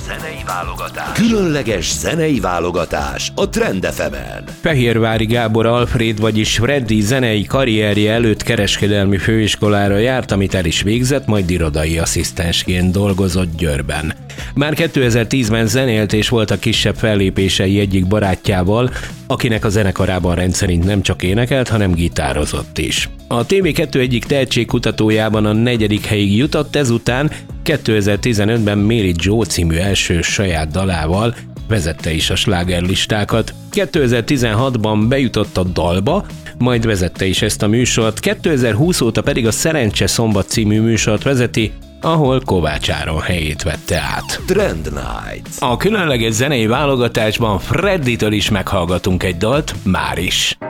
zenei válogatás. Különleges zenei válogatás a Trend FM-en. Fehérvári Gábor Alfréd, vagyis Freddy zenei karrierje előtt kereskedelmi főiskolára járt, amit el is végzett, majd irodai asszisztensként dolgozott Győrben. Már 2010-ben zenélt és volt a kisebb fellépései egyik barátjával, akinek a zenekarában rendszerint nem csak énekelt, hanem gitározott is. A TV2 egyik tehetségkutatójában a 4. helyig jutott, ezután 2015-ben Mary Jo című első saját dalával vezette is a slágerlistákat. 2016-ban bejutott a Dalba, majd vezette is ezt a műsort, 2020 óta pedig a Szerencse Szombat című műsort vezeti, ahol Kovács Áron helyét vette át. Trend Night. A különleges zenei válogatásban Freddytől is meghallgatunk egy dalt, máris.